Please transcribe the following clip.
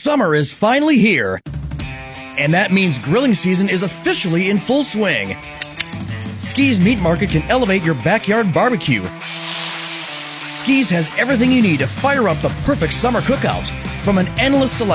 Summer is finally here, and that means grilling season is officially in full swing. Ski's Meat Market can elevate your backyard barbecue. Ski's has everything you need to fire up the perfect summer cookouts, from an endless selection